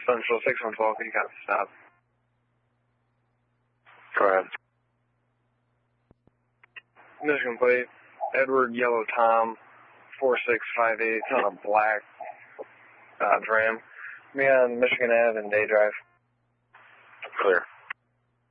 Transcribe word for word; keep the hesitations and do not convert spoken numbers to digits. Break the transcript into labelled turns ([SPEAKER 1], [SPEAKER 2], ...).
[SPEAKER 1] Central six one twelve, you got to stop.
[SPEAKER 2] Go ahead.
[SPEAKER 1] Michigan plate, Edward Yellow Tom, four six five eight, it's on a black uh, Ram. Me on Michigan Ave and Day Drive.
[SPEAKER 2] Clear.